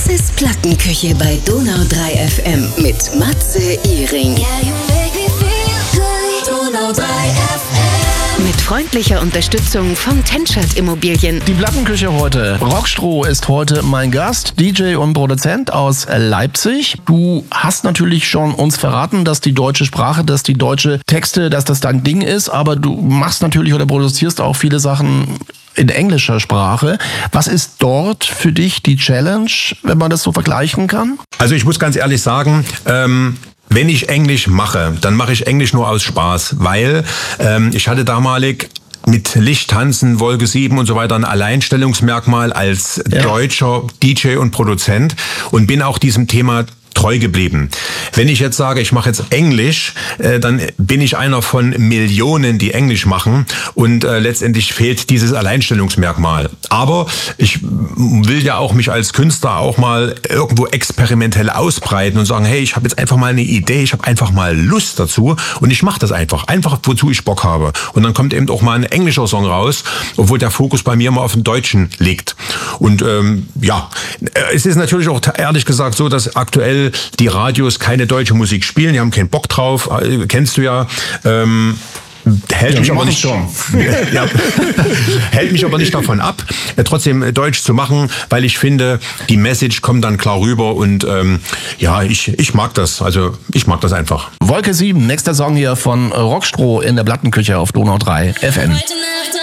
ist Plattenküche bei Donau 3 FM mit Matze Iring. Donau 3 FM. Mit freundlicher Unterstützung von Tenschert Immobilien. Die Plattenküche heute. Rockstroh ist heute mein Gast, DJ und Produzent aus Leipzig. Du hast natürlich schon uns verraten, dass die deutsche Sprache, dass die deutsche Texte, dass das dein Ding ist, aber du machst natürlich oder produzierst auch viele Sachen in englischer Sprache. Was ist dort für dich die Challenge, wenn man das so vergleichen kann? Also ich muss ganz ehrlich sagen, wenn ich Englisch mache, dann mache ich Englisch nur aus Spaß, weil ich hatte damalig mit Licht, Tanzen, Wolke 7 und so weiter ein Alleinstellungsmerkmal als deutscher DJ und Produzent und bin auch diesem Thema treu geblieben. Wenn ich jetzt sage, ich mache jetzt Englisch, dann bin ich einer von Millionen, die Englisch machen und letztendlich fehlt dieses Alleinstellungsmerkmal. Aber ich will ja auch mich als Künstler auch mal irgendwo experimentell ausbreiten und sagen, hey, ich habe jetzt einfach mal eine Idee, ich habe einfach mal Lust dazu und ich mache das einfach, wozu ich Bock habe. Und dann kommt eben auch mal ein englischer Song raus, obwohl der Fokus bei mir immer auf dem Deutschen liegt. Und es ist natürlich auch ehrlich gesagt so, dass aktuell die Radios keine deutsche Musik spielen, die haben keinen Bock drauf, kennst du ja. Hält mich aber nicht davon ab, trotzdem Deutsch zu machen, weil ich finde, die Message kommt dann klar rüber und ich mag das. Also ich mag das einfach. Wolke 7, nächster Song hier von Rockstroh in der Plattenküche auf Donau 3 FM.